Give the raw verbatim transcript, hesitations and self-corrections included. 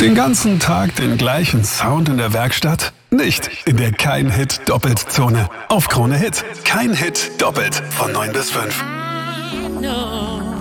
Den ganzen Tag den gleichen Sound in der Werkstatt? Nicht in der Kein-Hit-Doppelt-Zone. Auf Krone Hit. Kein Hit doppelt von neun bis fünf. I know.